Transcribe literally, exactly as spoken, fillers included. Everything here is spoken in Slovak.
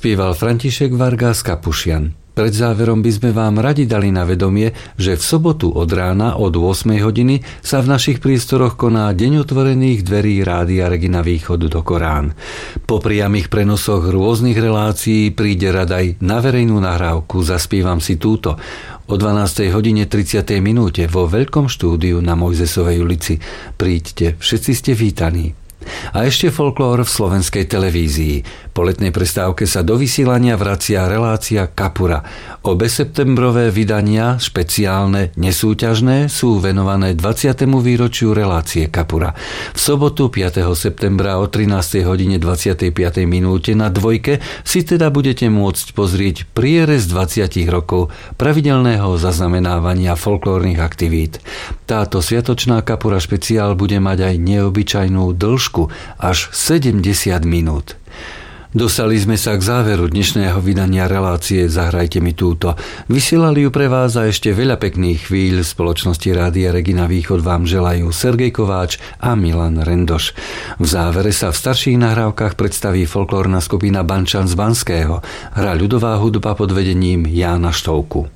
Spieval František Varga z Kapušian. Pred záverom by sme vám radi dali na vedomie, že v sobotu od rána od ôsmej hodiny sa v našich priestoroch koná Deň otvorených dverí Rádia Regina Východ do Korán. Po priamých prenosoch rôznych relácií príde rad aj na verejnú nahrávku Zaspievam si túto o dvanástej hodine tridsiatej minúte vo veľkom štúdiu na Mojzesovej ulici. Príďte, všetci ste vítaní. A ešte folklór v slovenskej televízii. Po letnej prestávke sa do vysielania vracia relácia Kapura. Obe septembrové vydania, špeciálne, nesúťažné, sú venované dvadsiatemu výročiu relácie Kapura. V sobotu piateho septembra o trinástej hodine dvadsiatej piatej minúte na Dvojke si teda budete môcť pozrieť prierez dvadsiatich rokov pravidelného zaznamenávania folklórnych aktivít. Táto sviatočná Kapura špeciál bude mať aj neobyčajnú dĺžku až sedemdesiat minút. Dostali sme sa k záveru dnešného vydania relácie Zahrajte mi túto. Vysielali ju pre vás a ešte veľa pekných chvíľ v spoločnosti Rádia Regina Východ vám želajú Sergej Kováč a Milan Rendoš. V závere sa v starších nahrávkach predstaví folklórna skupina Bančan z Banského. Hrá ľudová hudba pod vedením Jána Štovku.